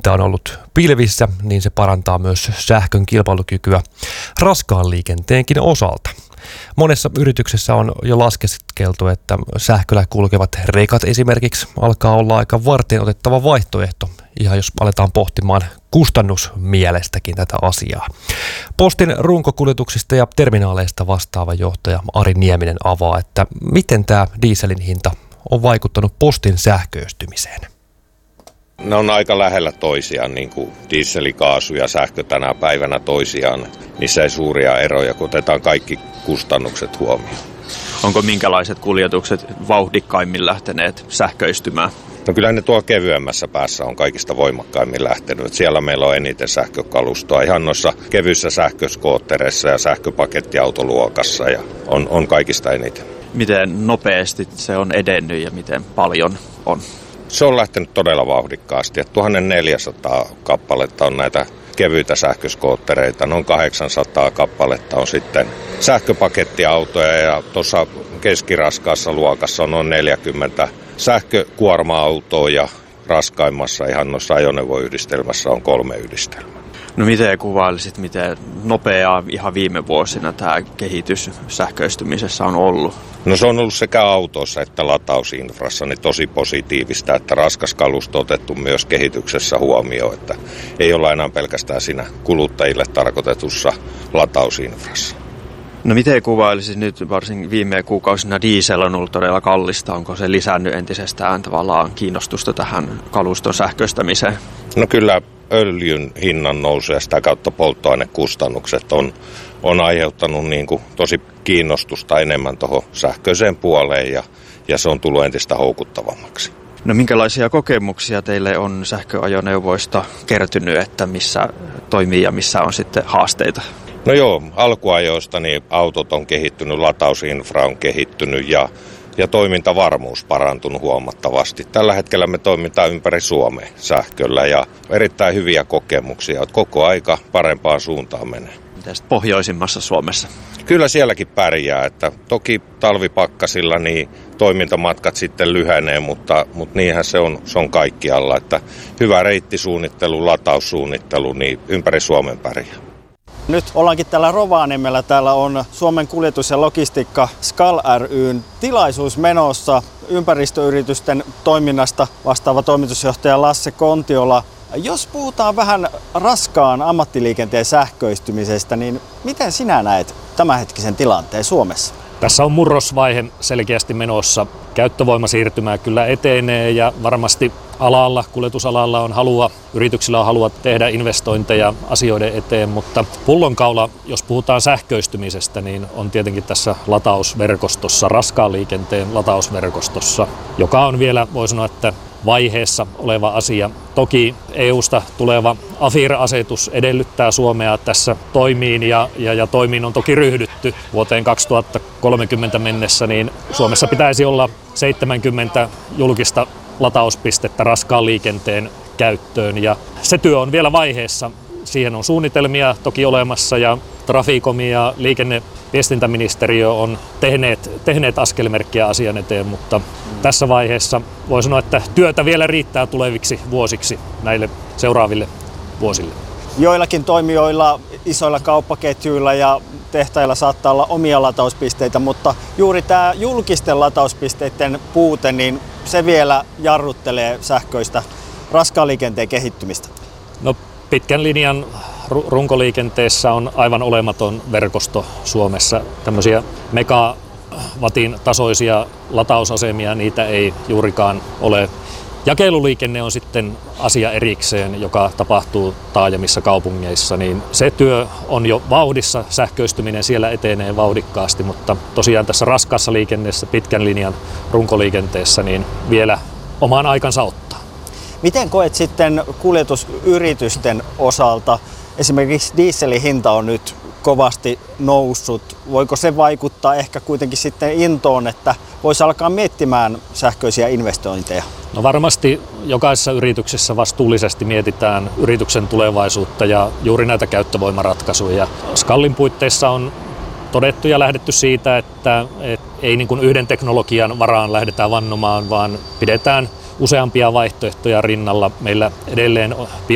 hinta on ollut pilvissä, niin se parantaa myös sähkön kilpailukykyä raskaan liikenteenkin osalta. Monessa yrityksessä on jo laskeskeltu, että sähköllä kulkevat rekat esimerkiksi alkaa olla aika varten otettava vaihtoehto, ihan jos aletaan pohtimaan kustannusmielestäkin tätä asiaa. Postin runkokuljetuksista ja terminaaleista vastaava johtaja Ari Nieminen avaa, että miten tämä dieselin hinta on vaikuttanut postin sähköistymiseen. Ne on aika lähellä toisiaan, niin kuin diesel, kaasu ja sähkö tänä päivänä toisiaan. Niissä ei suuria eroja, kun otetaan kaikki kustannukset huomioon. Onko minkälaiset kuljetukset vauhdikkaimmin lähteneet sähköistymään? No kyllä ne tuo kevyemmässä päässä on kaikista voimakkaimmin lähtenyt. Siellä meillä on eniten sähkökalustoa ihan noissa kevyissä sähköskoottereissa ja sähköpakettiautoluokassa ja on kaikista eniten. Miten nopeasti se on edennyt ja miten paljon on? Se on lähtenyt todella vauhdikkaasti. 1400 kappaletta on näitä kevyitä sähköskoottereita, noin 800 kappaletta on sitten sähköpakettiautoja ja tuossa keskiraskaassa luokassa on noin 40 sähkökuorma-autoa ja raskaimmassa ihan noissa ajoneuvoyhdistelmässä on 3 yhdistelmää. No miten kuvailisit, miten nopeaa ihan viime vuosina tämä kehitys sähköistymisessä on ollut? No se on ollut sekä autoissa että latausinfrassa niin tosi positiivista, että raskas kalusto on otettu myös kehityksessä huomioon, että ei olla enää pelkästään siinä kuluttajille tarkoitetussa latausinfrassa. No miten kuvailisit nyt varsinkin viime kuukausina diesel on ollut todella kallista, onko se lisännyt entisestään tavallaan kiinnostusta tähän kaluston sähköistämiseen? No kyllä öljyn hinnan nousu ja sitä kautta polttoainekustannukset on aiheuttanut niin kuin tosi kiinnostusta enemmän tuohon sähköiseen puoleen ja se on tullut entistä houkuttavammaksi. No minkälaisia kokemuksia teille on sähköajoneuvoista kertynyt, että missä toimii ja missä on sitten haasteita? No joo, alkuajoista niin autot on kehittynyt, latausinfra on kehittynyt ja toimintavarmuus parantunut huomattavasti. Tällä hetkellä me toimitaan ympäri Suomea sähköllä ja erittäin hyviä kokemuksia. Koko aika parempaan suuntaan menee. Mitäs pohjoisimmassa Suomessa? Kyllä sielläkin pärjää, että toki talvipakkasilla niin toimintamatkat sitten lyhenee, mutta niinhän se on kaikkialla, että hyvä reittisuunnittelu, lataussuunnittelu, niin ympäri Suomen pärjää. Nyt ollaankin täällä Rovaniemellä. Täällä on Suomen kuljetus- ja logistiikka SKAL ry:n tilaisuus menossa. Ympäristöyritysten toiminnasta vastaava toimitusjohtaja Lasse Kontiola. Jos puhutaan vähän raskaan ammattiliikenteen sähköistymisestä, niin miten sinä näet tämänhetkisen tilanteen Suomessa? Tässä on murrosvaihe selkeästi menossa. Käyttövoimasiirtymää kyllä etenee ja varmasti kuljetusalalla on yrityksillä on halua tehdä investointeja asioiden eteen, mutta pullonkaula, jos puhutaan sähköistymisestä, niin on tietenkin tässä latausverkostossa, raskaan liikenteen latausverkostossa, joka on vielä, voi sanoa, että vaiheessa oleva asia. Toki EUsta tuleva AFIR-asetus edellyttää Suomea tässä toimiin ja toimiin on toki ryhdytty vuoteen 2030 mennessä, niin Suomessa pitäisi olla 70 julkista latauspistettä raskaan liikenteen käyttöön ja se työ on vielä vaiheessa. Siihen on suunnitelmia toki olemassa ja Traficom ja liikenne-viestintäministeriö on tehneet askelmerkkiä asian eteen, mutta tässä vaiheessa voi sanoa, että työtä vielä riittää tuleviksi vuosiksi näille seuraaville vuosille. Joillakin toimijoilla, isoilla kauppaketjuilla ja tehtailla saattaa olla omia latauspisteitä, mutta juuri tämä julkisten latauspisteiden puute, niin se vielä jarruttelee sähköistä raskaan liikenteen kehittymistä. No, pitkän linjan runkoliikenteessä on aivan olematon verkosto Suomessa. Tämmöisiä megawatin tasoisia latausasemia, niitä ei juurikaan ole. Jakeluliikenne on sitten asia erikseen, joka tapahtuu taajamissa kaupungeissa, niin se työ on jo vauhdissa, sähköistyminen siellä etenee vauhdikkaasti, mutta tosiaan tässä raskaassa liikenteessä, pitkän linjan runkoliikenteessä, niin vielä oman aikansa ottaa. Miten koet sitten kuljetusyritysten osalta, esimerkiksi dieselin hinta on nyt kovasti noussut, voiko se vaikuttaa ehkä kuitenkin sitten intoon, että voisi alkaa miettimään sähköisiä investointeja? No varmasti jokaisessa yrityksessä vastuullisesti mietitään yrityksen tulevaisuutta ja juuri näitä käyttövoimaratkaisuja. SKALin puitteissa on todettu ja lähdetty siitä, että ei niin kuin yhden teknologian varaan lähdetään vannomaan, vaan pidetään useampia vaihtoehtoja rinnalla. Meillä edelleen